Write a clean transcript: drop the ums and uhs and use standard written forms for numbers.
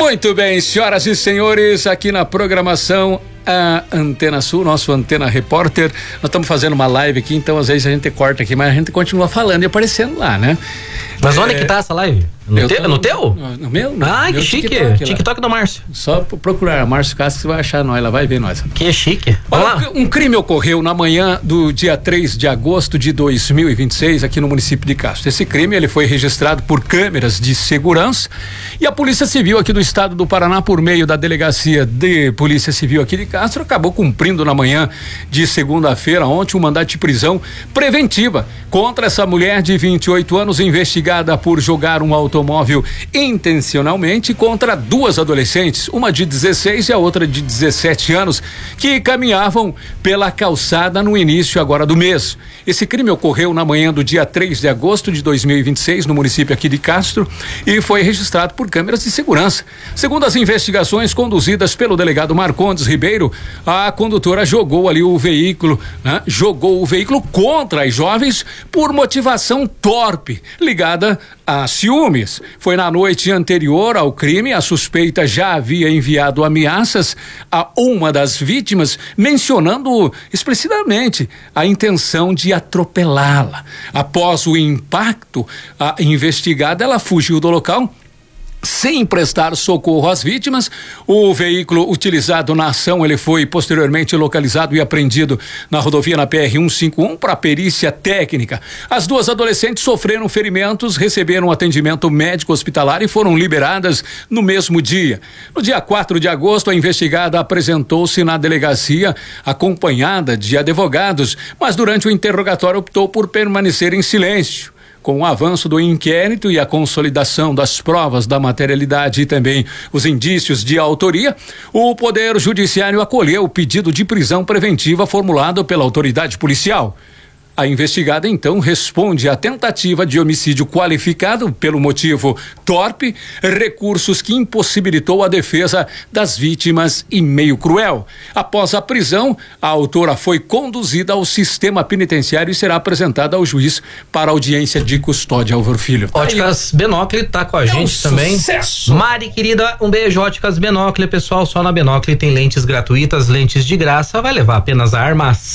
Muito bem, senhoras e senhores, aqui na programação a Antena Sul, nosso Antena Repórter. Nós estamos fazendo uma live aqui, então às vezes a gente corta aqui, mas a gente continua falando e aparecendo lá, né? Mas onde que tá essa live? No teu? No meu? Ah, que chique. TikTok do Márcio. Só procurar Márcio Castro que você vai achar nós, ela vai ver nós. Que chique. Olha, um crime ocorreu na manhã do dia 3 de agosto de 2026 aqui no município de Castro. Esse crime ele foi registrado por câmeras de segurança e a Polícia Civil aqui do estado do Paraná, por meio da Delegacia de Polícia Civil aqui de Castro, acabou cumprindo na manhã de segunda-feira ontem um mandado de prisão preventiva contra essa mulher de 28 anos investigada por jogar um automóvel intencionalmente contra duas adolescentes, uma de 16 e a outra de 17 anos, que caminhavam pela calçada no início agora do mês. Esse crime ocorreu na manhã do dia 3 de agosto de 2026 no município aqui de Castro e foi registrado por câmeras de segurança. Segundo as investigações conduzidas pelo delegado Marcondes Ribeiro, a condutora jogou ali o veículo, né? Jogou o veículo contra as jovens por motivação torpe, ligada a ciúmes. Foi na noite anterior ao crime, a suspeita já havia enviado ameaças a uma das vítimas, mencionando explicitamente a intenção de atropelá-la. Após o impacto, a investigada ela fugiu do local sem prestar socorro às vítimas. O veículo utilizado na ação ele foi posteriormente localizado e apreendido na rodovia na PR-151 para perícia técnica. As duas adolescentes sofreram ferimentos, receberam atendimento médico hospitalar e foram liberadas no mesmo dia. No dia 4 de agosto, a investigada apresentou-se na delegacia acompanhada de advogados, mas durante o interrogatório optou por permanecer em silêncio. Com o avanço do inquérito e a consolidação das provas da materialidade e também os indícios de autoria, o Poder Judiciário acolheu o pedido de prisão preventiva formulado pela autoridade policial. A investigada, então, responde à tentativa de homicídio qualificado pelo motivo torpe, recursos que impossibilitou a defesa das vítimas e meio cruel. Após a prisão, a autora foi conduzida ao sistema penitenciário e será apresentada ao juiz para audiência de custódia. Álvaro Filho. Óticas Benocle tá com a gente também. Sucesso. Mari, querida, um beijo. Óticas Benocle, pessoal, só na Benocle tem lentes gratuitas, lentes de graça, vai levar apenas a armação